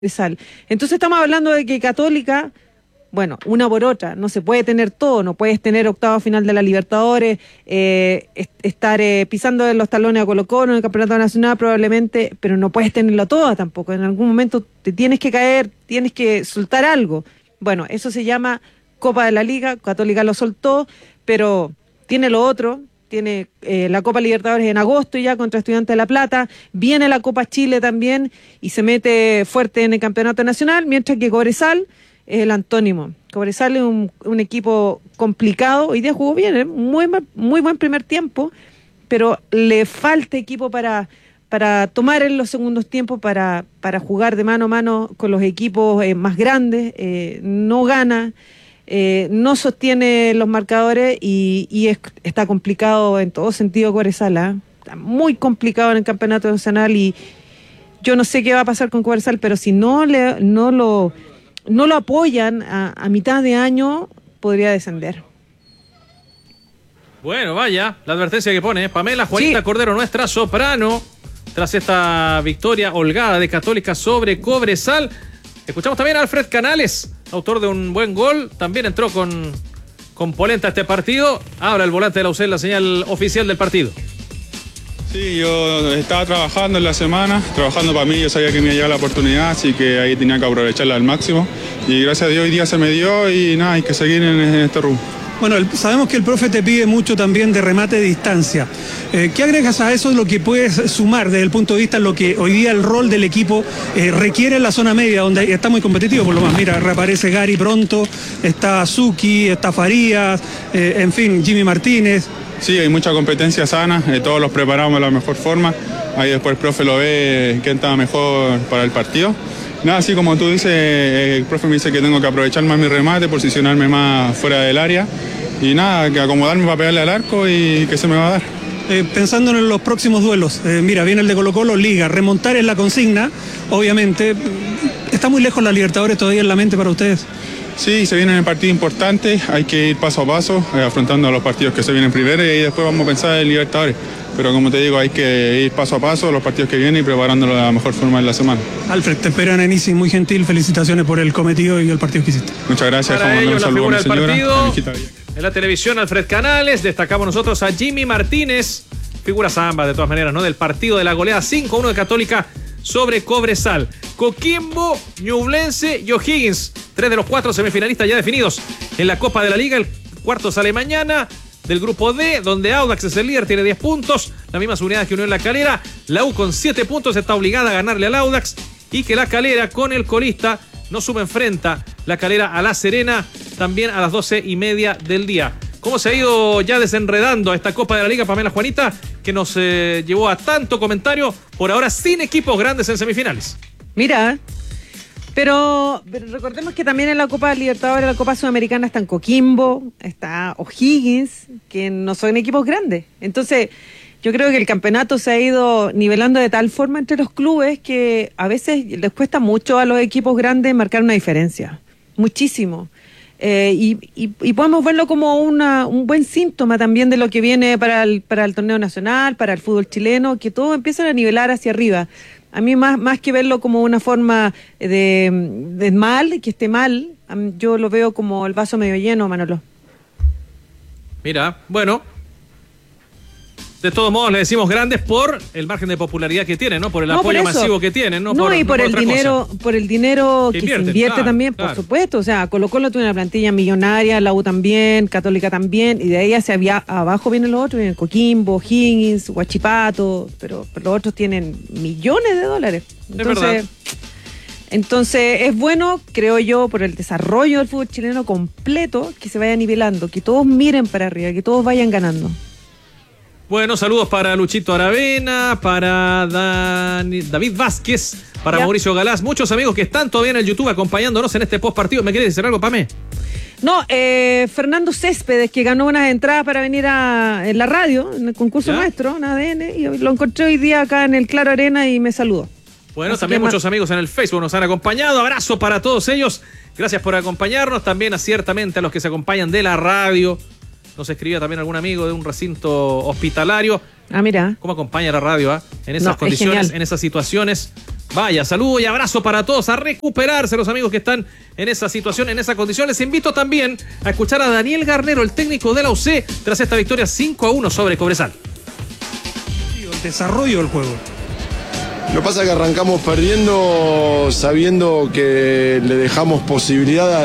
Cobresal. Entonces estamos hablando de que Católica, bueno, una por otra, no se puede tener todo, no puedes tener octavo final de la Libertadores, estar pisando en los talones a Colo-Colo en el Campeonato Nacional probablemente, pero no puedes tenerlo todo tampoco, en algún momento te tienes que caer, tienes que soltar algo. Bueno, eso se llama Copa de la Liga, Católica lo soltó, pero tiene lo otro. Tiene la Copa Libertadores en agosto ya contra Estudiantes de La Plata, viene la Copa Chile también y se mete fuerte en el Campeonato Nacional, mientras que Cobresal es el antónimo. Cobresal es un equipo complicado, hoy día jugó bien, muy buen primer tiempo, pero le falta equipo para tomar en los segundos tiempos, para jugar de mano a mano con los equipos más grandes, no gana. No sostiene los marcadores y está complicado en todo sentido Cobresal, ¿eh? Está muy complicado en el Campeonato Nacional y yo no sé qué va a pasar con Cobresal, pero si no lo apoyan a mitad de año, podría descender. Bueno, vaya, la advertencia que pone Pamela Juanita Cordero, nuestra soprano, tras esta victoria holgada de Católica sobre Cobresal. Escuchamos también a Alfred Canales, autor de un buen gol, también entró con polenta a este partido. Habla el volante de la UCE, la señal oficial del partido. Sí, yo estaba trabajando en la semana, trabajando para mí, yo sabía que me iba a llegar la oportunidad, así que ahí tenía que aprovecharla al máximo. Y gracias a Dios hoy día se me dio y nada, hay que seguir en este rumbo. Bueno, sabemos que el profe te pide mucho también de remate de distancia. ¿Qué agregas a eso lo que puedes sumar desde el punto de vista de lo que hoy día el rol del equipo requiere en la zona media, donde está muy competitivo por lo más? Mira, reaparece Gary pronto, está Zucchi, está Farías, en fin, Jimmy Martínez. Sí, hay mucha competencia sana, todos los preparamos de la mejor forma. Ahí después el profe lo ve quién está mejor para el partido. Nada, así como tú dices, el profe me dice que tengo que aprovechar más mi remate, posicionarme más fuera del área y nada, que acomodarme para pegarle al arco y que se me va a dar. Pensando en los próximos duelos, mira, viene el de Colo-Colo, Liga, remontar es la consigna, obviamente. ¿Está muy lejos la Libertadores todavía en la mente para ustedes? Sí, se vienen partidos importantes, hay que ir paso a paso, afrontando los partidos que se vienen primero y ahí después vamos a pensar en Libertadores. Pero como te digo, hay que ir paso a paso los partidos que vienen y preparándolo de la mejor forma en la semana. Alfred, te esperan en Easy, muy gentil, felicitaciones por el cometido y el partido que hiciste. Muchas gracias, para ello, un saludo a mi señora, a mi hijita. En la televisión, Alfred Canales, destacamos nosotros a Jimmy Martínez, figuras ambas de todas maneras, ¿no? Del partido de la goleada 5-1 de Católica sobre Cobresal. Coquimbo, Ñublense y O'Higgins, 3 de los 4 semifinalistas ya definidos en la Copa de la Liga. El cuarto sale mañana del grupo D, donde Audax es el líder, tiene 10 puntos, las mismas unidades que Unión La Calera. La U con 7 puntos está obligada a ganarle al Audax y que La Calera con el colista no sube, enfrenta La Calera a La Serena también a las 12:30 del día. ¿Cómo se ha ido ya desenredando esta Copa de la Liga, Pamela Juanita, que nos llevó a tanto comentario, por ahora sin equipos grandes en semifinales? Mira, pero recordemos que también en la Copa Libertadores, la Copa Sudamericana está en Coquimbo, está O'Higgins, que no son equipos grandes. Entonces, yo creo que el campeonato se ha ido nivelando de tal forma entre los clubes que a veces les cuesta mucho a los equipos grandes marcar una diferencia, muchísimo. Y podemos verlo como un buen síntoma también de lo que viene para el torneo nacional, para el fútbol chileno, que todo empieza a nivelar hacia arriba. A mí más que verlo como una forma de mal, que esté mal, yo lo veo como el vaso medio lleno, Manolo. Mira, bueno, de todos modos le decimos grandes por el margen de popularidad que tienen, ¿no? Por el apoyo masivo que tienen, ¿no? Y por el dinero que se invierte claro, también, claro. Por supuesto. O sea, Colo-Colo tiene una plantilla millonaria, la U también, Católica también, y de ahí hacia abajo vienen los otros, vienen Coquimbo, Higgins, Huachipato, pero los otros tienen millones de dólares. Entonces es bueno, creo yo, por el desarrollo del fútbol chileno completo, que se vaya nivelando, que todos miren para arriba, que todos vayan ganando. Bueno, saludos para Luchito Aravena, para David Vázquez, para Mauricio Galás, muchos amigos que están todavía en el YouTube acompañándonos en este post partido. ¿Me quieres decir algo, Pamé? No, Fernando Céspedes, que ganó unas entradas para venir en la radio, en el concurso nuestro, en ADN, y lo encontré hoy día acá en el Claro Arena y me saludó. Bueno, también muchos amigos en el Facebook nos han acompañado. Abrazo para todos ellos. Gracias por acompañarnos. También ciertamente a los que se acompañan de la radio. Nos escribía también algún amigo de un recinto hospitalario. Ah, mira. ¿Cómo acompaña la radio, en esas condiciones, en esas situaciones? Vaya, saludo y abrazo para todos, a recuperarse los amigos que están en esa situación, en esa condición. Les invito también a escuchar a Daniel Garnero, el técnico de la UC, tras esta victoria 5-1 sobre Cobresal. El desarrollo del juego. Lo que pasa es que arrancamos perdiendo sabiendo que le dejamos posibilidad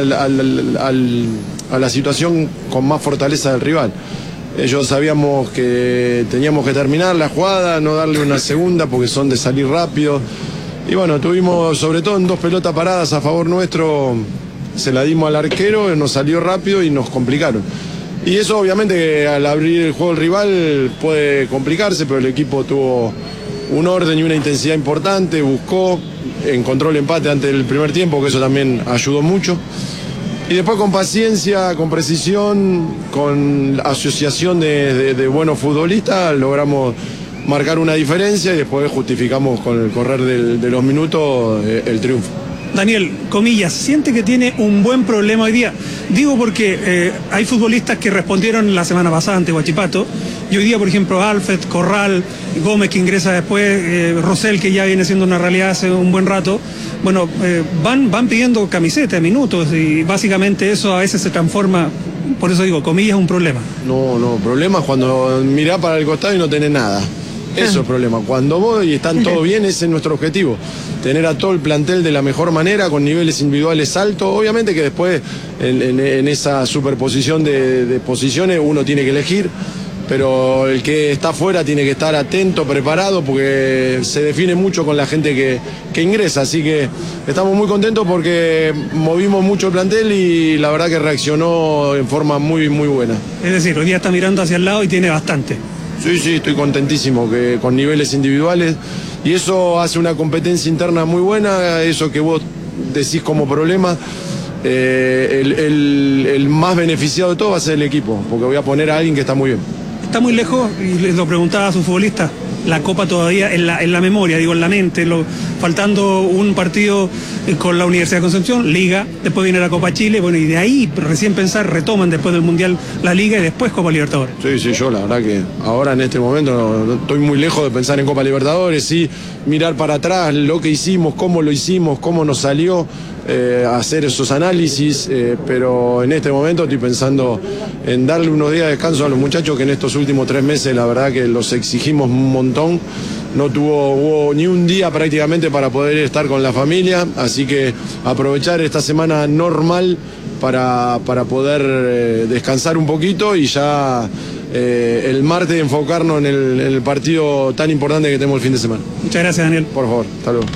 a la situación con más fortaleza del rival. Ellos sabíamos que teníamos que terminar la jugada, no darle una segunda porque son de salir rápido. Y bueno, tuvimos sobre todo en 2 pelotas paradas a favor nuestro, se la dimos al arquero, nos salió rápido y nos complicaron. Y eso obviamente al abrir el juego el rival puede complicarse, pero el equipo tuvo un orden y una intensidad importante, buscó, encontró el empate antes del primer tiempo, que eso también ayudó mucho. Y después con paciencia, con precisión, con asociación de buenos futbolistas, logramos marcar una diferencia y después justificamos con el correr de los minutos el triunfo. Daniel, comillas, siente que tiene un buen problema hoy día. Digo porque hay futbolistas que respondieron la semana pasada ante Huachipato y hoy día, por ejemplo, Alfred, Corral, Gómez que ingresa después, Rosell que ya viene siendo una realidad hace un buen rato. Bueno, van pidiendo camiseta, minutos y básicamente eso a veces se transforma, por eso digo, comillas, un problema. No, problema es cuando mirás para el costado y no tenés nada. Eso es el problema. Cuando vos y están todos bien, ese es nuestro objetivo. Tener a todo el plantel de la mejor manera, con niveles individuales altos. Obviamente que después, en esa superposición de posiciones, uno tiene que elegir. Pero el que está afuera tiene que estar atento, preparado, porque se define mucho con la gente que ingresa. Así que estamos muy contentos porque movimos mucho el plantel y la verdad que reaccionó en forma muy, muy buena. Es decir, hoy día está mirando hacia el lado y tiene bastante. Sí, estoy contentísimo que con niveles individuales y eso hace una competencia interna muy buena, eso que vos decís como problema, el más beneficiado de todo va a ser el equipo, porque voy a poner a alguien que está muy bien. Está muy lejos, y les lo preguntaba a su futbolista, la Copa todavía en la memoria, digo, en la mente, faltando un partido con la Universidad de Concepción, Liga, después viene la Copa Chile, bueno, y de ahí recién pensar, retoman después del Mundial la Liga y después Copa Libertadores. Sí, yo la verdad que ahora en este momento no estoy muy lejos de pensar en Copa Libertadores, sí, mirar para atrás lo que hicimos, cómo lo hicimos, cómo nos salió, hacer esos análisis, pero en este momento estoy pensando en darle unos días de descanso a los muchachos que en estos últimos 3 meses la verdad que los exigimos un montón. No hubo ni un día prácticamente para poder estar con la familia, así que aprovechar esta semana normal para poder descansar un poquito y ya el martes enfocarnos en el partido tan importante que tenemos el fin de semana. Muchas gracias, Daniel. Por favor, hasta luego.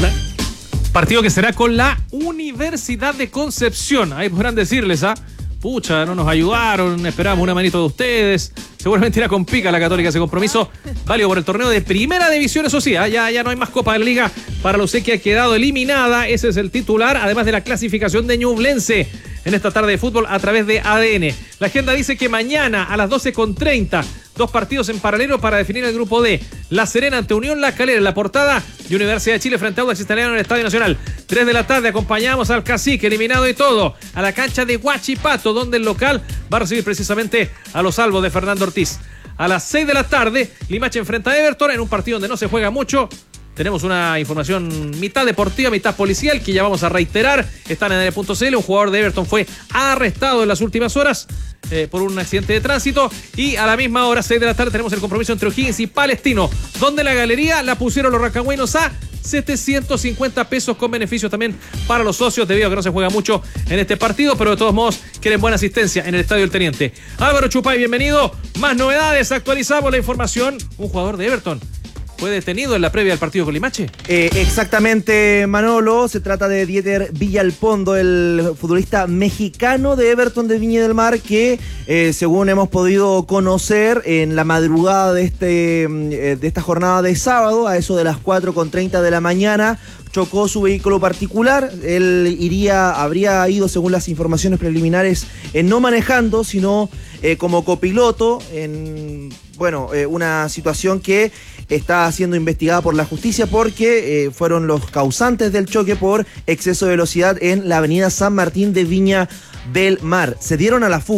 Partido que será con la Universidad de Concepción. Ahí podrán decirles, pucha, no nos ayudaron, esperamos una manito de ustedes. Seguramente irá con pica la Católica ese compromiso, válido por el torneo de primera división, eso sí, ya no hay más Copa de la Liga para la UC, que ha quedado eliminada. Ese es el titular, además de la clasificación de Ñublense en esta tarde de fútbol a través de ADN. La agenda dice que mañana a las 12:30, 2 partidos en paralelo para definir el grupo D. La Serena ante Unión La Calera en la portada y Universidad de Chile frente a Audax Italiano en el Estadio Nacional. 3 de la tarde acompañamos al Cacique, eliminado y todo, a la cancha de Huachipato, donde el local va a recibir precisamente a los salvos de Fernando Ortiz. A las 6 de la tarde, Limache enfrenta a Everton en un partido donde no se juega mucho. Tenemos una información mitad deportiva, mitad policial, que ya vamos a reiterar. Está en ADN.cl. Un jugador de Everton fue arrestado en las últimas horas por un accidente de tránsito. Y a la misma hora, 6 de la tarde, tenemos el compromiso entre O'Higgins y Palestino, donde la galería la pusieron los rancagüeños a 750 pesos con beneficios también para los socios, debido a que no se juega mucho en este partido, pero de todos modos quieren buena asistencia en el Estadio del Teniente. Álvaro Chupay, bienvenido. Más novedades, actualizamos la información. Un jugador de Everton fue detenido en la previa del partido con Limache. Exactamente, Manolo. Se trata de Dieter Villalpondo, el futbolista mexicano de Everton de Viña del Mar, que según hemos podido conocer en la madrugada de esta jornada de sábado, a eso de las 4:30 de la mañana, chocó su vehículo particular. Él habría ido, según las informaciones preliminares, no manejando, sino como copiloto, en una situación que está siendo investigada por la justicia porque fueron los causantes del choque por exceso de velocidad en la avenida San Martín de Viña del Mar. Se dieron a la fuga.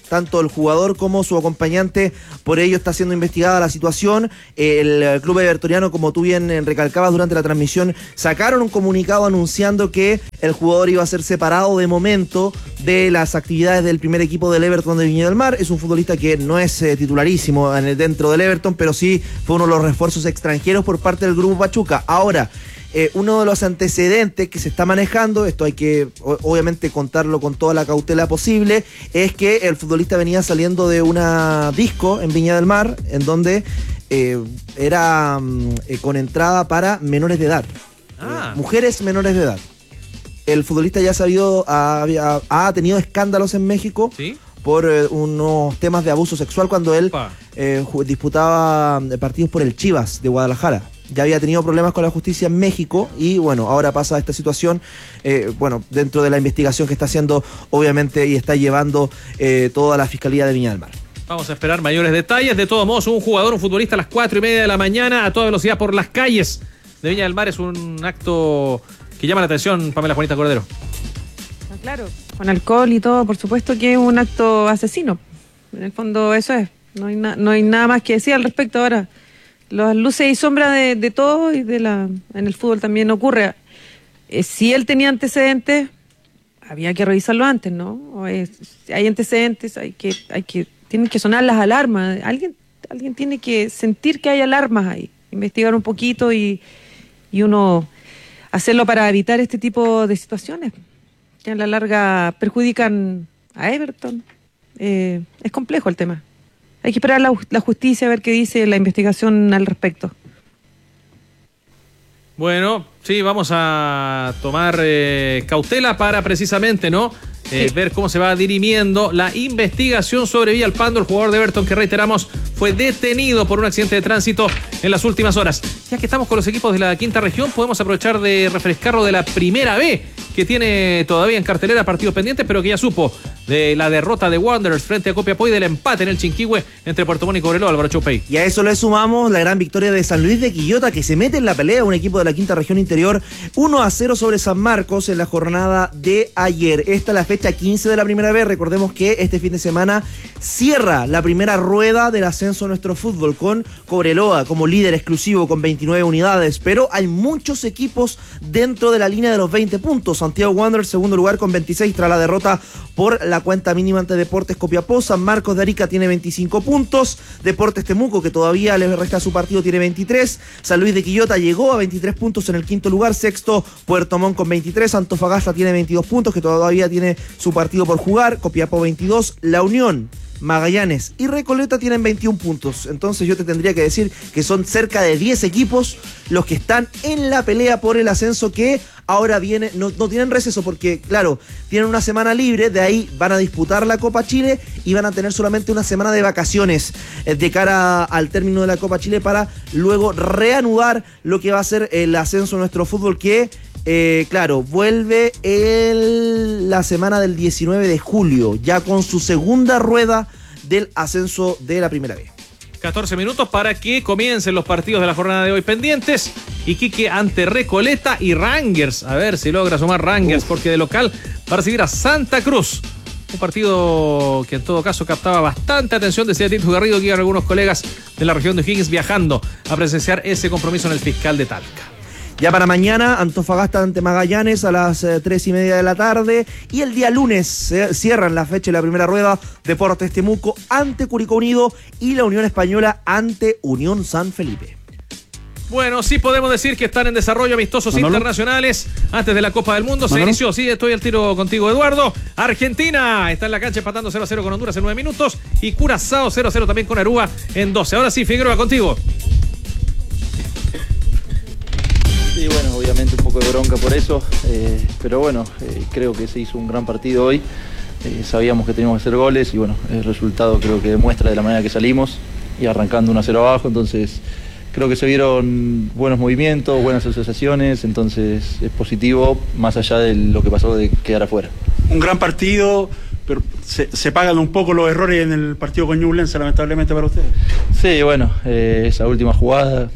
tanto el jugador como su acompañante, por ello está siendo investigada la situación. El club evertoniano, como tú bien recalcabas durante la transmisión, sacaron un comunicado anunciando que el jugador iba a ser separado de momento de las actividades del primer equipo del Everton de Viña del Mar. Es un futbolista que no es titularísimo dentro del Everton, pero sí fue uno de los refuerzos extranjeros por parte del grupo Pachuca. Ahora, uno de los antecedentes que se está manejando, esto hay que obviamente contarlo con toda la cautela posible, es que el futbolista venía saliendo de una disco en Viña del Mar, en donde era con entrada para menores de edad, mujeres menores de edad. El futbolista ya ha tenido escándalos en México. ¿Sí? Por unos temas de abuso sexual cuando él disputaba partidos por el Chivas de Guadalajara. Ya había tenido problemas con la justicia en México y bueno, ahora pasa esta situación, dentro de la investigación que está haciendo obviamente y está llevando toda la Fiscalía de Viña del Mar. Vamos a esperar mayores detalles. De todos modos, un futbolista a las 4:30 de la mañana a toda velocidad por las calles de Viña del Mar es un acto que llama la atención, Pamela Juanita Cordero. Claro, con alcohol y todo, por supuesto que es un acto asesino. En el fondo eso es. No hay nada más que decir al respecto ahora. Las luces y sombras de todo y en el fútbol también ocurre. Si él tenía antecedentes, había que revisarlo antes, ¿no? Si hay antecedentes, tienen que sonar las alarmas. Alguien tiene que sentir que hay alarmas ahí, investigar un poquito y uno hacerlo para evitar este tipo de situaciones que a la larga perjudican a Everton. Es complejo el tema. Hay que esperar la justicia a ver qué dice la investigación al respecto. Bueno, sí, vamos a tomar cautela para precisamente, ¿no? Ver cómo se va dirimiendo la investigación sobre Villalpando, el jugador de Everton que, reiteramos, fue detenido por un accidente de tránsito en las últimas horas. Ya que estamos con los equipos de la quinta región, podemos aprovechar de refrescarlo de la primera B, que tiene todavía en cartelera partidos pendientes, pero que ya supo de la derrota de Wanderers frente a Copiapó y del empate en el Chinquihue entre Puerto Montt y Cobreloa, Álvaro Choupey. Y a eso le sumamos la gran victoria de San Luis de Quillota, que se mete en la pelea, un equipo de la quinta región interior, 1-0 sobre San Marcos en la jornada de ayer. Esta es la fecha 15 de la primera B. Recordemos que este fin de semana cierra la primera rueda del ascenso de nuestro fútbol, con Cobreloa como líder exclusivo con 29 unidades, pero hay muchos equipos dentro de la línea de los 20 puntos. Santiago Wanderers, segundo lugar con 26 tras la derrota por la cuenta mínima ante Deportes Copiapó. San Marcos de Arica tiene 25 puntos. Deportes Temuco, que todavía le resta su partido, tiene 23. San Luis de Quillota llegó a 23 puntos en el quinto lugar. Sexto, Puerto Montt con 23. Antofagasta tiene 22 puntos, que todavía tiene su partido por jugar. Copiapó 22. La Unión, Magallanes y Recoleta tienen 21 puntos. Entonces yo te tendría que decir que son cerca de 10 equipos los que están en la pelea por el ascenso, que ahora viene, no tienen receso porque, claro, tienen una semana libre, de ahí van a disputar la Copa Chile y van a tener solamente una semana de vacaciones de cara al término de la Copa Chile para luego reanudar lo que va a ser el ascenso de nuestro fútbol, que claro, vuelve la semana del 19 de julio, ya con su segunda rueda del ascenso de la primera B. 14 minutos para que comiencen los partidos de la jornada de hoy pendientes. Iquique ante Recoleta y Rangers. A ver si logra sumar Rangers, porque de local va a recibir a Santa Cruz. Un partido que en todo caso captaba bastante atención, decía Tito Garrido, que iban algunos colegas de la región de O'Higgins viajando a presenciar ese compromiso en el Fiscal de Talca. Ya para mañana, Antofagasta ante Magallanes a las 3:30 de la tarde. Y el día lunes cierran la fecha de la primera rueda, Deportes Temuco ante Curicó Unido y la Unión Española ante Unión San Felipe. Bueno, sí podemos decir que están en desarrollo amistosos internacionales antes de la Copa del Mundo. Se inició, sí, estoy al tiro contigo, Eduardo. Argentina está en la cancha empatando 0-0 con Honduras en 9 minutos. Y Curazao 0-0 también con Aruba en 12. Ahora sí, Figueroa, contigo. Sí, bueno, obviamente un poco de bronca por eso, pero bueno, creo que se hizo un gran partido hoy. Sabíamos que teníamos que hacer goles y bueno, el resultado creo que demuestra de la manera que salimos y arrancando 1-0 abajo, entonces creo que se vieron buenos movimientos, buenas asociaciones, entonces es positivo más allá de lo que pasó de quedar afuera. Un gran partido, pero se pagan un poco los errores en el partido con Ñublense, lamentablemente para ustedes. Sí, bueno, esa última jugada...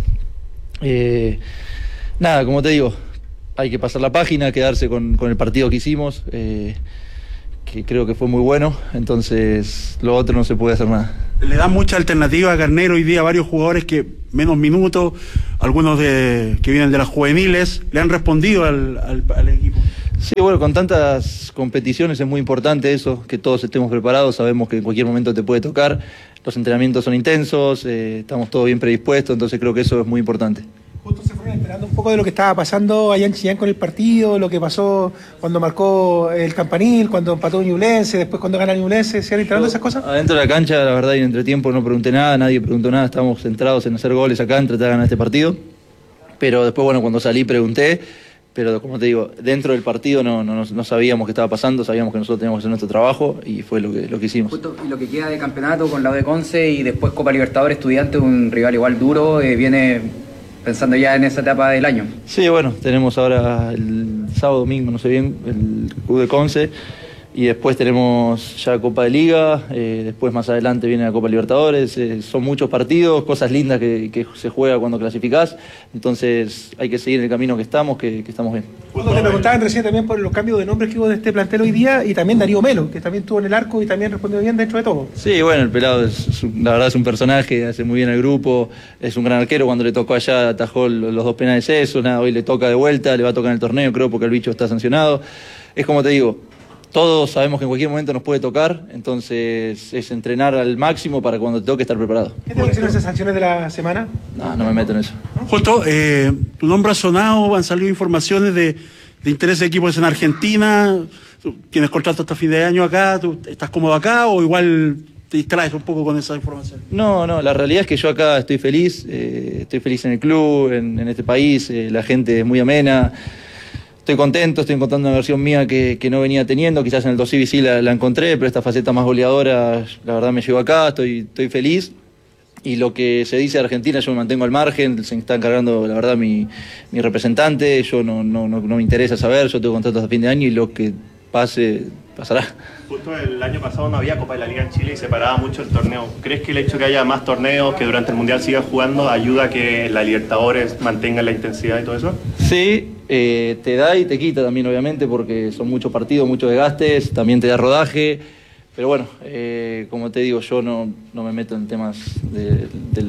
Nada, como te digo, hay que pasar la página, quedarse con el partido que hicimos, que que creo que fue muy bueno, entonces lo otro no se puede hacer nada. Le da mucha alternativa a Garnero hoy día a varios jugadores que menos minutos, algunos que vienen de las juveniles, le han respondido al equipo. Sí, bueno, con tantas competiciones es muy importante eso, que todos estemos preparados, sabemos que en cualquier momento te puede tocar, los entrenamientos son intensos, estamos todos bien predispuestos, entonces creo que eso es muy importante. Justo se fueron enterando un poco de lo que estaba pasando allá en Chillán con el partido, lo que pasó cuando marcó el Campanil, cuando empató Ñublense, después cuando gana Ñublense, ¿se han enterado de esas cosas? Adentro de la cancha, la verdad, y en entretiempo no pregunté nada, nadie preguntó nada, estábamos centrados en hacer goles acá, en tratar de ganar este partido, pero después, bueno, cuando salí pregunté, pero como te digo, dentro del partido no sabíamos qué estaba pasando, sabíamos que nosotros teníamos que hacer nuestro trabajo y fue lo que hicimos. Justo, y lo que queda de campeonato con la de Conce y después Copa Libertadores, Estudiantes, un rival igual duro, viene pensando ya en esa etapa del año. Sí, bueno, tenemos ahora el sábado, domingo, no sé bien, el club de Conce, y después tenemos ya Copa de Liga, después más adelante viene la Copa Libertadores, son muchos partidos, cosas lindas que se juega cuando clasificás, entonces hay que seguir el camino que estamos bien. Cuando te preguntaban recién también por los cambios de nombres que hubo de este plantel hoy día, y también Darío Melo, que también estuvo en el arco y también respondió bien dentro de todo. Sí, bueno, el pelado la verdad es un personaje, hace muy bien el grupo, es un gran arquero, cuando le tocó allá atajó los 2 penales hoy le toca de vuelta, le va a tocar en el torneo, creo, porque el bicho está sancionado. Es como te digo, todos sabemos que en cualquier momento nos puede tocar, entonces es entrenar al máximo para cuando te toque estar preparado. ¿Qué te parecieron esas sanciones de la semana? No me meto en eso. Justo, tu nombre ha sonado, han salido informaciones de interés de equipos en Argentina, tú tienes contrato hasta fin de año acá, ¿tú estás cómodo acá o igual te distraes un poco con esa información? No, la realidad es que yo acá estoy feliz en el club, en este país, la gente es muy amena. Estoy contento, estoy encontrando una versión mía que no venía teniendo, quizás en el 2CV sí la encontré, pero esta faceta más goleadora, la verdad me llevo acá, estoy feliz. Y lo que se dice de Argentina, yo me mantengo al margen, se está encargando, la verdad, mi representante, yo no me interesa saber, yo tengo contrato hasta fin de año y lo que pase, pasará. Justo el año pasado no había Copa de la Liga en Chile y separaba mucho el torneo. ¿Crees que el hecho de que haya más torneos, que durante el Mundial siga jugando, ayuda a que la Libertadores mantenga la intensidad y todo eso? Sí, te da y te quita también, obviamente, porque son muchos partidos, muchos desgastes, también te da rodaje. Pero bueno, como te digo, yo no me meto en temas de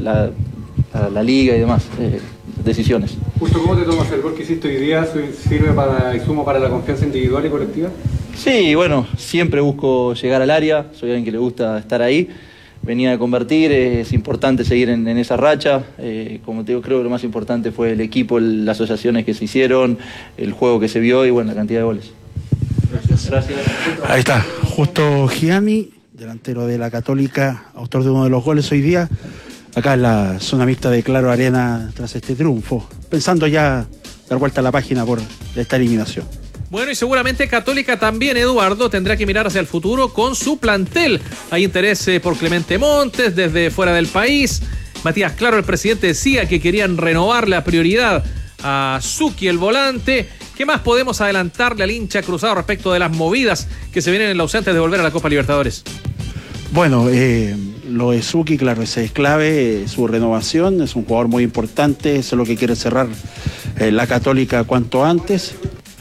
la liga y demás, decisiones. Justo, ¿cómo te tomas el gol que hiciste hoy día? ¿Sirve para insumo para la confianza individual y colectiva? Sí, bueno, siempre busco llegar al área, soy alguien que le gusta estar ahí. Venía de convertir, es importante seguir en esa racha. Como te digo, creo que lo más importante fue el equipo, las asociaciones que se hicieron, el juego que se vio y bueno, la cantidad de goles. Gracias. Ahí está, Justo Gianni, delantero de la Católica, autor de uno de los goles hoy día, acá en la zona mixta de Claro Arena tras este triunfo, pensando ya dar vuelta a la página por esta eliminación. Bueno, y seguramente Católica también, Eduardo, tendrá que mirar hacia el futuro con su plantel. Hay interés por Clemente Montes desde fuera del país. Matías Claro, el presidente, decía que querían renovar la prioridad a Zucchi, el volante. ¿Qué más podemos adelantarle al hincha cruzado respecto de las movidas que se vienen en la ausencia de volver a la Copa Libertadores? Bueno, lo de Zucchi, claro, ese es clave, su renovación, es un jugador muy importante, eso es lo que quiere cerrar la Católica cuanto antes.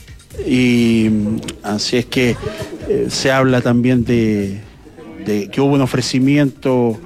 Y así es que se habla también de que hubo un ofrecimiento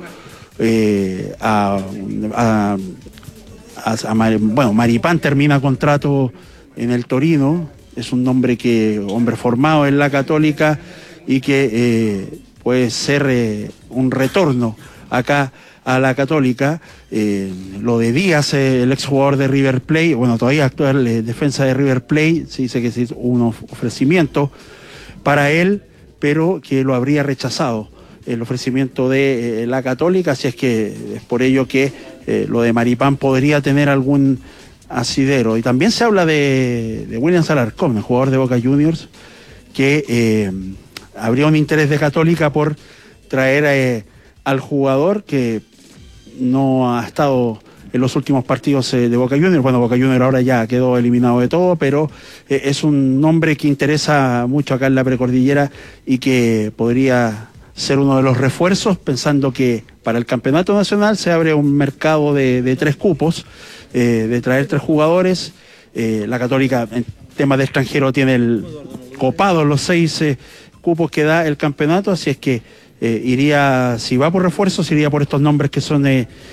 bueno, Maripán termina contrato en el Torino, es un hombre formado en la Católica y que puede ser un retorno acá a la Católica. Lo de Díaz, el exjugador de River Plate, bueno, todavía actual defensa de River Plate, se dice que es un ofrecimiento para él, pero que lo habría rechazado el ofrecimiento de la Católica, así es que es por ello que lo de Maripán podría tener algún asidero. Y también se habla de William Alarcón, el jugador de Boca Juniors, que habría un interés de Católica por traer al jugador que no ha estado en los últimos partidos de Boca Juniors. Bueno, Boca Juniors ahora ya quedó eliminado de todo, pero es un nombre que interesa mucho acá en la precordillera y que podría ser uno de los refuerzos, pensando que para el campeonato nacional se abre un mercado de 3 cupos, de traer 3 jugadores. La Católica en temas de extranjero tiene el copado los 6 cupos que da el campeonato, así es que iría, si va por refuerzos, iría por estos nombres que son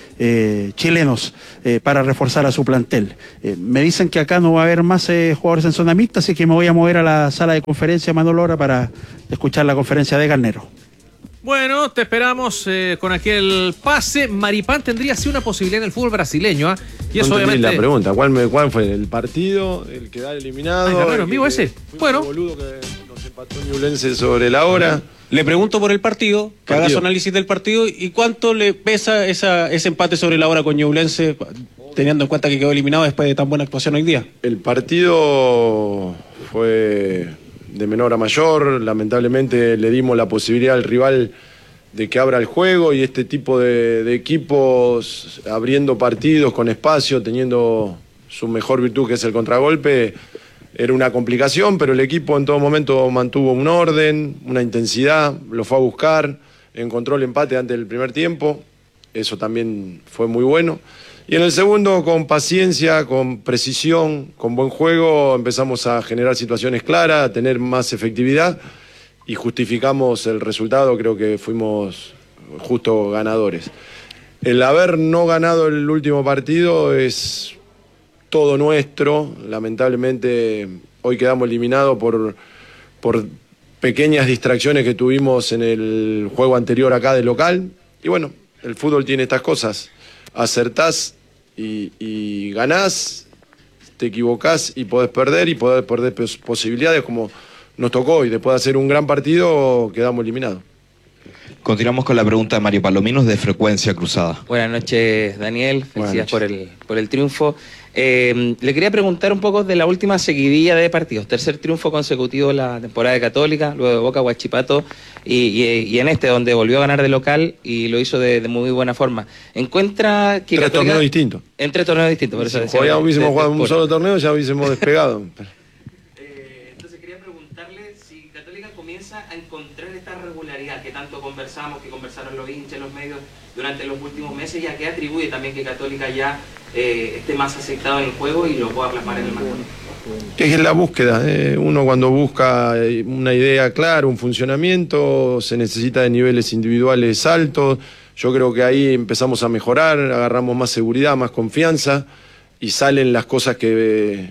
chilenos para reforzar a su plantel. Me dicen que acá no va a haber más jugadores en zona mixta, así que me voy a mover a la sala de conferencia Manuel Lora para escuchar la conferencia de Garnero. Bueno, te esperamos con aquel pase. Maripán tendría así una posibilidad en el fútbol brasileño, ¿eh? Y eso obviamente... la pregunta, ¿cuál fue el partido? ¿El que da eliminado? Garnero en vivo ese. Bueno. Boludo que nos empató Ñublense sobre la hora. Le pregunto por el partido, que haga su análisis del partido y cuánto le pesa ese empate sobre la hora con Ñublense, teniendo en cuenta que quedó eliminado después de tan buena actuación hoy día. El partido fue de menor a mayor, lamentablemente le dimos la posibilidad al rival de que abra el juego y este tipo de equipos abriendo partidos con espacio, teniendo su mejor virtud que es el contragolpe, era una complicación, pero el equipo en todo momento mantuvo un orden, una intensidad, lo fue a buscar, encontró el empate antes del primer tiempo, eso también fue muy bueno. Y en el segundo, con paciencia, con precisión, con buen juego, empezamos a generar situaciones claras, a tener más efectividad y justificamos el resultado, creo que fuimos justo ganadores. El haber no ganado el último partido es todo nuestro, lamentablemente hoy quedamos eliminados por pequeñas distracciones que tuvimos en el juego anterior acá de local, y bueno, el fútbol tiene estas cosas, acertás y ganás, te equivocás y podés perder posibilidades como nos tocó hoy, después de hacer un gran partido quedamos eliminados. Continuamos con la pregunta de Mario Palominos de Frecuencia Cruzada. Buenas noches, Daniel. Felicidades por el triunfo. Le quería preguntar un poco de la última seguidilla de partidos. Tercer triunfo consecutivo en la temporada de Católica, luego de Boca, Huachipato y en donde volvió a ganar de local y lo hizo de muy buena forma. ¿Encuentra que Tres torneos distintos. En tres torneos distintos, por eso decía. Si ya hubiésemos jugado un solo torneo, ya hubiésemos despegado. Entonces quería preguntarle si Católica comienza a encontrar esta regularidad que tanto conversaron los hinchas, los medios durante los últimos meses, y a qué atribuye también que Católica ya esté más aceptado en el juego y lo pueda plasmar en el marco. Es la búsqueda, uno cuando busca una idea clara, un funcionamiento, se necesita de niveles individuales altos. Yo creo que ahí empezamos a mejorar, agarramos más seguridad, más confianza y salen las cosas que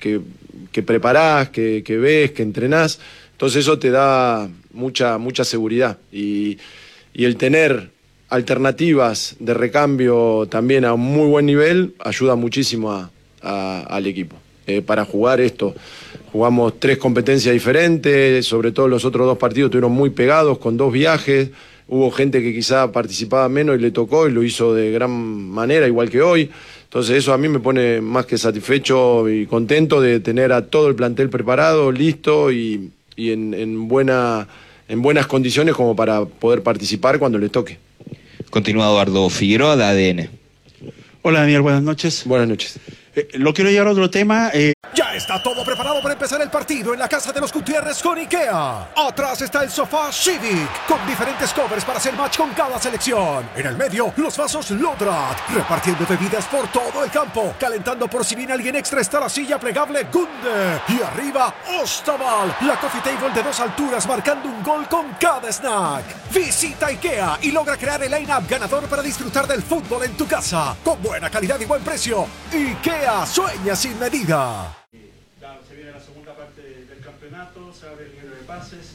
preparás, que ves, que entrenás. Entonces eso te da mucha seguridad y el tener alternativas de recambio también a un muy buen nivel ayuda muchísimo al equipo. Para jugar esto, jugamos 3 competencias diferentes, sobre todo los otros 2 partidos estuvieron muy pegados con 2 viajes, hubo gente que quizá participaba menos y le tocó y lo hizo de gran manera, igual que hoy. Entonces eso a mí me pone más que satisfecho y contento de tener a todo el plantel preparado, listo y en buenas condiciones como para poder participar cuando les toque. Continúa Eduardo Figueroa de ADN. Hola Daniel, buenas noches. Buenas noches. Lo quiero llevar a otro tema. Ya está todo preparado para empezar el partido en la casa de los Gutiérrez con IKEA. Atrás está el sofá Civic con diferentes covers para hacer match con cada selección. En el medio, los vasos Lodrat, repartiendo bebidas por todo el campo. Calentando por si viene alguien extra está la silla plegable Gunde. Y arriba, Ostaval, la coffee table de 2 alturas marcando un gol con cada snack. Visita IKEA y logra crear el line-up ganador para disfrutar del fútbol en tu casa. Con buena calidad y buen precio. IKEA, sueña sin medida. Se viene la segunda parte del campeonato, se abre el libro de pases.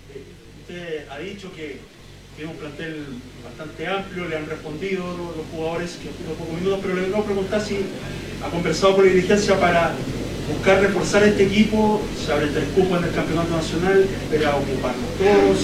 Usted ha dicho que tiene un plantel bastante amplio, le han respondido los jugadores que han tenido pocos minutos, pero le quiero preguntar si ha conversado con la dirigencia para buscar reforzar este equipo. Se abren 3 cupos en el campeonato nacional, espera ocuparlos todos,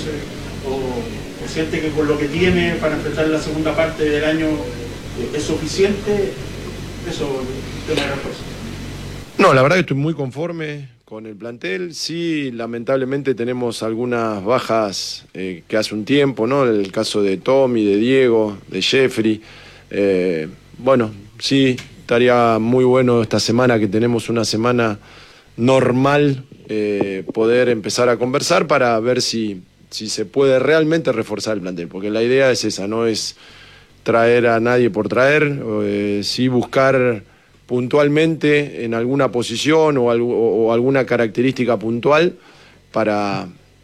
o siente que con lo que tiene para enfrentar la segunda parte del año es suficiente. Eso, tema de refuerzo. No, la verdad que estoy muy conforme con el plantel. Sí, lamentablemente tenemos algunas bajas que hace un tiempo, ¿no? El caso de Tommy, de Diego, de Jeffrey. Bueno, sí, estaría muy bueno esta semana, que tenemos una semana normal, poder empezar a conversar para ver si se puede realmente reforzar el plantel, porque la idea es esa, no es traer a nadie por traer, sí buscar puntualmente en alguna posición o alguna característica puntual para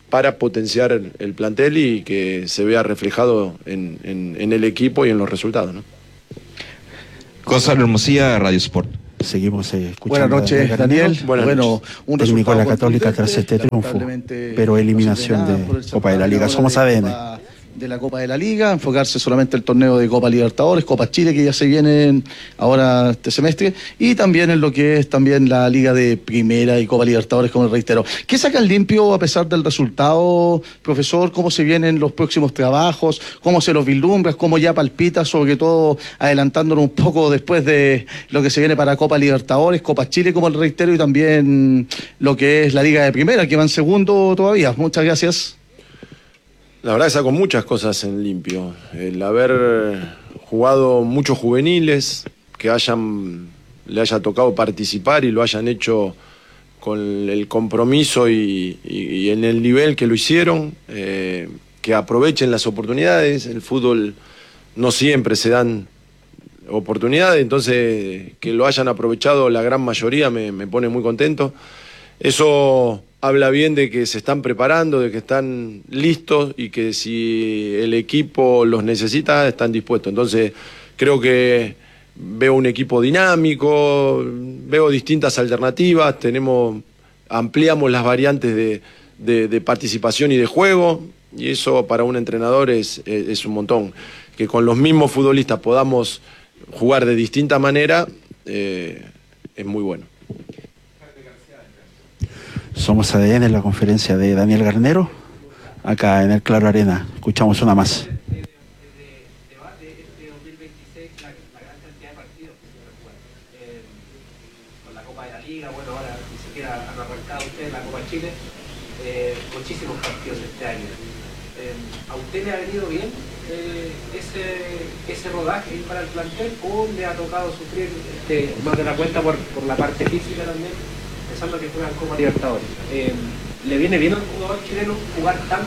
para potenciar el plantel y que se vea reflejado en el equipo y en los resultados, ¿no? Gonzalo Hermosilla, Radio Sport. Seguimos escuchando. Buenas noches, Daniel. Bueno, un técnico de la Católica tras este triunfo, pero eliminación de Copa de la Liga. Somos ADN. De la Copa de la Liga, enfocarse solamente en el torneo de Copa Libertadores, Copa Chile, que ya se vienen ahora este semestre, y también en lo que es también la Liga de Primera y Copa Libertadores, como reitero. ¿Qué saca el limpio a pesar del resultado, profesor? ¿Cómo se vienen los próximos trabajos? ¿Cómo se los vislumbras? ¿Cómo ya palpita, sobre todo adelantándonos un poco después de lo que se viene para Copa Libertadores, Copa Chile, como reitero, y también lo que es la Liga de Primera, que va en segundo todavía? Muchas gracias. La verdad que saco muchas cosas en limpio. El haber jugado muchos juveniles, que le haya tocado participar y lo hayan hecho con el compromiso y en el nivel que lo hicieron, que aprovechen las oportunidades. El fútbol no siempre se dan oportunidades, entonces que lo hayan aprovechado la gran mayoría me pone muy contento. Eso habla bien de que se están preparando, de que están listos y que si el equipo los necesita, están dispuestos. Entonces, creo que veo un equipo dinámico, veo distintas alternativas, ampliamos las variantes de participación y de juego, y eso para un entrenador es un montón. Que con los mismos futbolistas podamos jugar de distinta manera, es muy bueno. Somos ADN en la conferencia de Daniel Garnero, acá en el Claro Arena. Escuchamos una más. Con la Copa de la Liga, bueno, ahora ni siquiera han arrancado ustedes la Copa Chile, muchísimos partidos este año. ¿A usted le ha venido bien ese rodaje para el plantel o le ha tocado sufrir más de la cuenta por la parte física también? Pensando que juegan Copa Libertadores. ¿Le viene bien al jugador chileno jugar tanto?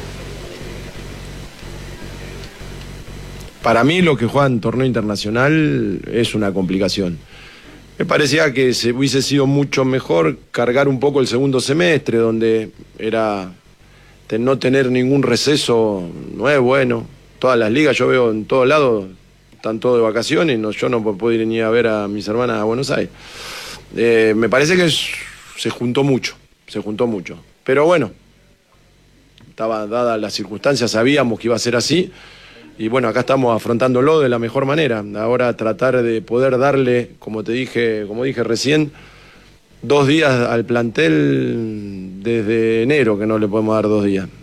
Para mí lo que juega en torneo internacional es una complicación. Me parecía que se hubiese sido mucho mejor cargar un poco el segundo semestre, donde era de no tener ningún receso. No es bueno. Todas las ligas yo veo en todos lados, están todos de vacaciones, yo no puedo ir ni a ver a mis hermanas a Buenos Aires. Me parece que se juntó mucho. Pero bueno, estaba dada las circunstancias, sabíamos que iba a ser así. Y bueno, acá estamos afrontándolo de la mejor manera. Ahora tratar de poder darle, como dije recién, 2 días al plantel desde enero, que no le podemos dar 2 días.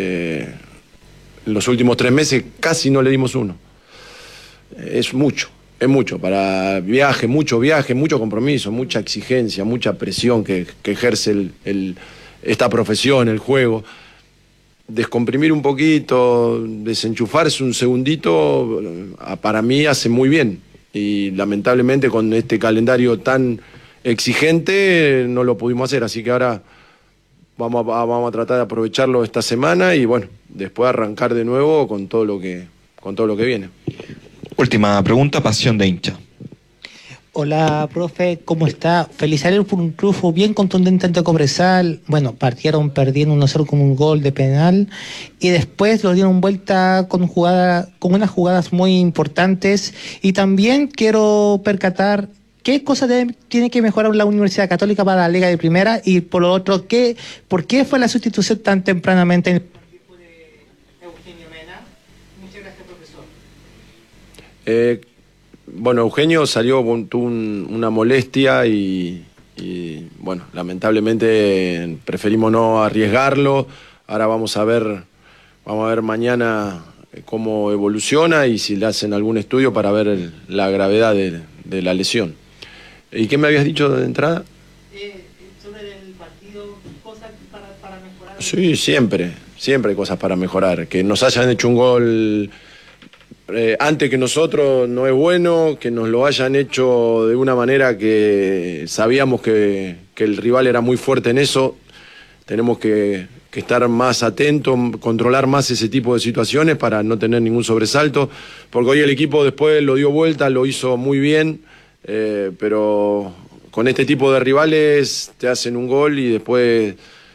En los últimos 3 meses casi no le dimos 1. Es mucho. Es mucho, para mucho viaje, mucho compromiso, mucha exigencia, mucha presión que ejerce esta profesión, el juego. Descomprimir un poquito, desenchufarse un segundito, para mí hace muy bien. Y lamentablemente con este calendario tan exigente no lo pudimos hacer, así que ahora vamos a tratar de aprovecharlo esta semana y bueno, después arrancar de nuevo con todo lo que viene. Última pregunta, Pasión de hincha. Hola, profe, ¿cómo está? Felicitarle por un triunfo bien contundente ante Cobresal. Bueno, partieron perdiendo 1-0 con un gol de penal y después lo dieron vuelta con unas jugadas muy importantes. Y también quiero percatar qué cosas tiene que mejorar la Universidad Católica para la Liga de Primera y por lo otro, ¿por qué fue la sustitución tan tempranamente en el equipo de Eugenio Mena? Muchas gracias, profesor. Bueno, Eugenio tuvo una molestia y bueno, lamentablemente preferimos no arriesgarlo. Ahora vamos a ver mañana cómo evoluciona y si le hacen algún estudio para ver la gravedad de la lesión. ¿Y qué me habías dicho de entrada? Sobre el partido, cosas para mejorar. Sí, siempre hay cosas para mejorar. Que nos hayan hecho un gol antes que nosotros no es bueno, que nos lo hayan hecho de una manera que sabíamos que el rival era muy fuerte en eso. Tenemos que estar más atentos, controlar más ese tipo de situaciones para no tener ningún sobresalto, porque hoy el equipo después lo dio vuelta, lo hizo muy bien, pero con este tipo de rivales te hacen un gol y después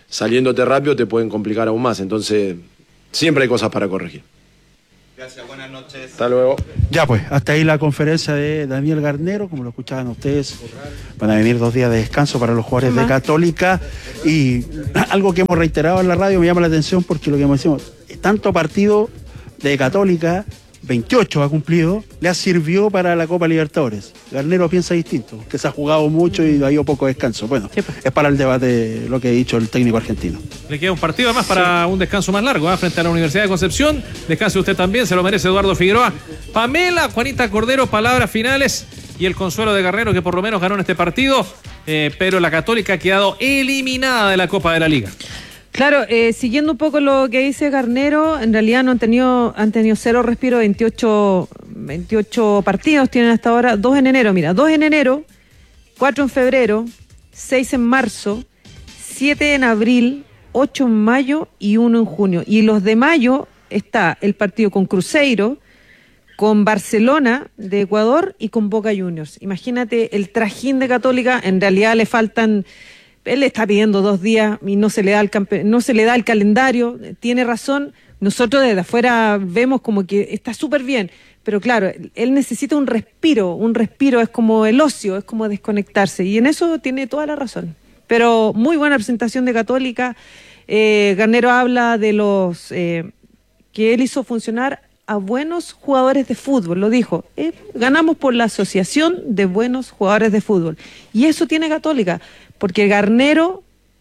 saliéndote rápido te pueden complicar aún más. Entonces, siempre hay cosas para corregir. Gracias, buenas noches. Hasta luego. Ya pues, hasta ahí la conferencia de Daniel Garnero, como lo escuchaban ustedes, van a venir 2 días de descanso para los jugadores de Católica, y algo que hemos reiterado en la radio me llama la atención porque lo que decimos, tanto partido de Católica, 28 ha cumplido, le sirvió para la Copa Libertadores. Garnero piensa distinto, que se ha jugado mucho y ha habido poco descanso. Bueno, es para el debate lo que ha dicho el técnico argentino. Le queda un partido además para un descanso más largo, frente a la Universidad de Concepción. Descanse usted también, se lo merece Eduardo Figueroa. Pamela, Juanita Cordero, palabras finales y el consuelo de Garnero, que por lo menos ganó en este partido, pero la Católica ha quedado eliminada de la Copa de la Liga. Claro, siguiendo un poco lo que dice Garnero, en realidad han tenido 0 respiro, 28 partidos tienen hasta ahora, 2 en enero, 2 en enero, 4 en febrero, 6 en marzo, 7 en abril, 8 en mayo y 1 en junio. Y los de mayo está el partido con Cruzeiro, con Barcelona de Ecuador y con Boca Juniors. Imagínate el trajín de Católica, en realidad le faltan... Él le está pidiendo 2 días y no se le da el calendario, tiene razón. Nosotros desde afuera vemos como que está súper bien, pero claro, él necesita un respiro es como el ocio, es como desconectarse, y en eso tiene toda la razón. Pero muy buena presentación de Católica. Garnero habla de los que él hizo funcionar a buenos jugadores de fútbol, lo dijo. Ganamos por la asociación de buenos jugadores de fútbol, y eso tiene Católica. Porque Garnero,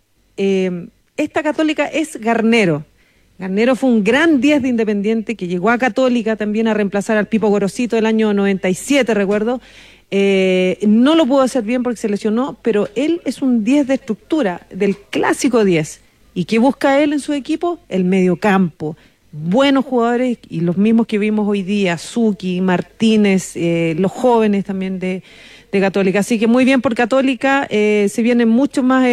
esta Católica es Garnero. Garnero fue un gran 10 de Independiente que llegó a Católica también a reemplazar al Pipo Gorosito del año 97, recuerdo. No lo pudo hacer bien porque se lesionó, pero él es un 10 de estructura, del clásico 10. ¿Y qué busca él en su equipo? El mediocampo. Buenos jugadores y los mismos que vimos hoy día, Zucchi, Martínez, los jóvenes también de Católica. Así que muy bien por Católica, se vienen muchos más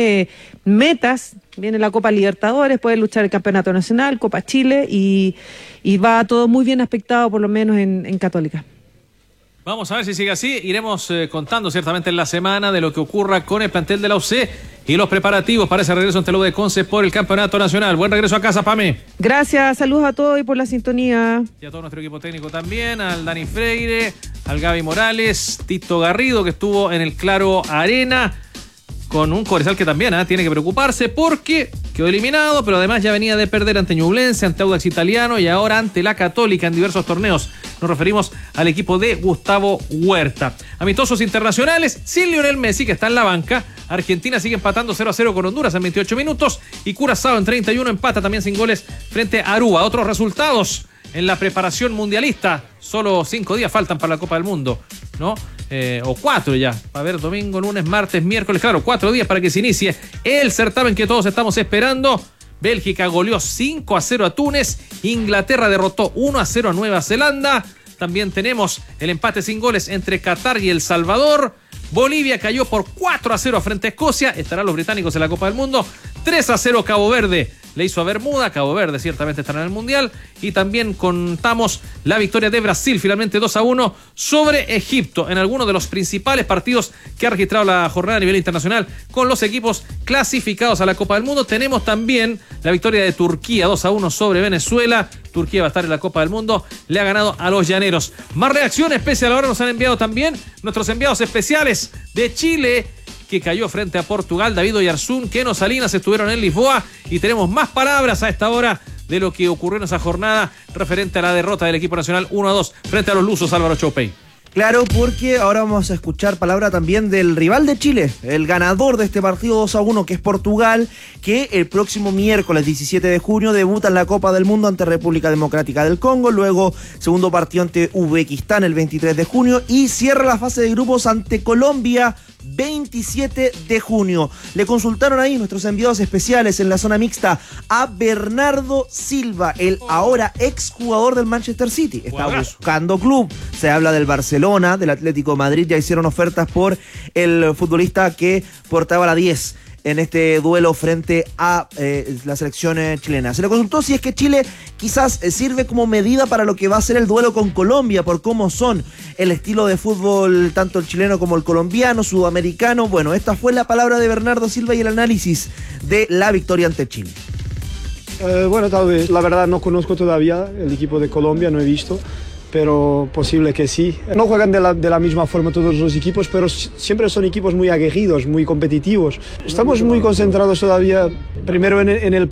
metas, viene la Copa Libertadores, puede luchar el Campeonato Nacional, Copa Chile y va todo muy bien aspectado por lo menos en Católica. Vamos a ver si sigue así, iremos contando ciertamente en la semana de lo que ocurra con el plantel de la UC y los preparativos para ese regreso ante la U de Conce por el Campeonato Nacional. Buen regreso a casa, Pame. Gracias, saludos a todos y por la sintonía. Y a todo nuestro equipo técnico también, al Dani Freire, al Gaby Morales, Tito Garrido, que estuvo en el Claro Arena, con un Cobresal que también tiene que preocuparse porque quedó eliminado, pero además ya venía de perder ante Ñublense, ante Audax Italiano y ahora ante la Católica en diversos torneos. Nos referimos al equipo de Gustavo Huerta. Amistosos internacionales, sin Lionel Messi, que está en la banca. Argentina sigue empatando 0-0 con Honduras en 28 minutos y Curazao en 31 empata también sin goles frente a Aruba. Otros resultados en la preparación mundialista. Solo 5 días faltan para la Copa del Mundo, ¿no? O 4 ya. A ver, domingo, lunes, martes, miércoles. Claro, 4 días para que se inicie el certamen que todos estamos esperando. Bélgica goleó 5-0 a Túnez. Inglaterra derrotó 1-0 a Nueva Zelanda. También tenemos el empate sin goles entre Qatar y El Salvador. Bolivia cayó por 4-0 frente a Escocia. Estarán los británicos en la Copa del Mundo. 3-0 Cabo Verde le hizo a Bermuda. Cabo Verde ciertamente estará en el Mundial. Y también contamos la victoria de Brasil, finalmente 2-1 sobre Egipto, en algunos de los principales partidos que ha registrado la jornada a nivel internacional con los equipos clasificados a la Copa del Mundo. Tenemos también la victoria de Turquía, 2-1 sobre Venezuela. Turquía va a estar en la Copa del Mundo, le ha ganado a los llaneros. Más reacciones, pese a la hora nos han enviado también nuestros enviados especiales de Chile, que cayó frente a Portugal. David Oyarzún, Keno Salinas estuvieron en Lisboa y tenemos más palabras a esta hora de lo que ocurrió en esa jornada referente a la derrota del equipo nacional 1-2 frente a los lusos. Álvaro Choupey. Claro, porque ahora vamos a escuchar palabra también del rival de Chile, el ganador de este partido 2-1, que es Portugal, que el próximo miércoles 17 de junio debuta en la Copa del Mundo ante República Democrática del Congo, luego segundo partido ante Uzbekistán el 23 de junio y cierra la fase de grupos ante Colombia 27 de junio. Le consultaron ahí nuestros enviados especiales en la zona mixta a Bernardo Silva, el ahora exjugador del Manchester City. Está buscando club. Se habla del Barcelona, del Atlético de Madrid. Ya hicieron ofertas por el futbolista que portaba la 10. en este duelo frente a la selección chilena. Se le consultó si es que Chile quizás sirve como medida para lo que va a ser el duelo con Colombia, por cómo son el estilo de fútbol, tanto el chileno como el colombiano, sudamericano. Bueno, esta fue la palabra de Bernardo Silva y el análisis de la victoria ante Chile. Bueno, tal vez. La verdad no conozco todavía el equipo de Colombia, no he visto, pero posible que sí. No juegan de la misma forma todos los equipos, pero siempre son equipos muy aguerridos, muy competitivos. Estamos muy concentrados todavía, primero en el